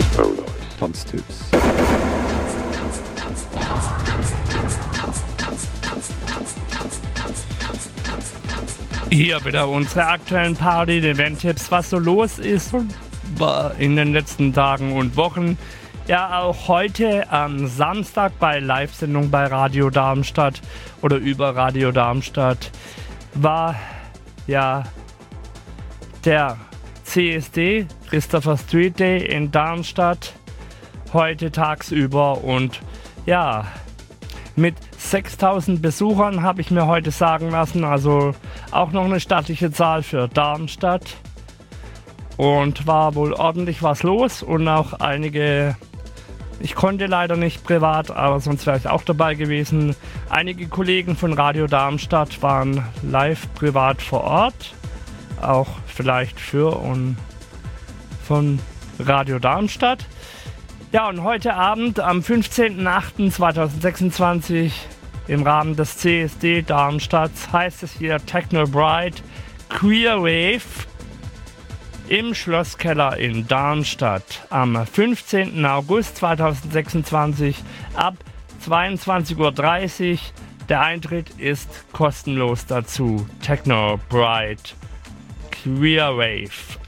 Tanztipps. Hier wieder unsere aktuellen Party-Event-Tipps, was so los ist in den letzten Tagen und Wochen. Ja, auch heute am Samstag bei Live-Sendung bei Radio Darmstadt oder über Radio Darmstadt war ja der CSD, Christopher Street Day in Darmstadt, heute tagsüber und ja, mit 6000 Besuchern habe ich mir heute sagen lassen, also auch noch eine stattliche Zahl für Darmstadt und war wohl ordentlich was los und auch einige, ich konnte leider nicht privat, aber sonst wäre ich auch dabei gewesen, einige Kollegen von Radio Darmstadt waren live privat vor Ort, auch vielleicht für und von Radio Darmstadt. Ja, und heute Abend am 15.08.2026 im Rahmen des CSD Darmstadts heißt es hier Techno Bright Queer Wave im Schlosskeller in Darmstadt am 15. August 2026 ab 22:30 Uhr. Der Eintritt ist kostenlos dazu. Techno Bright Queer Wave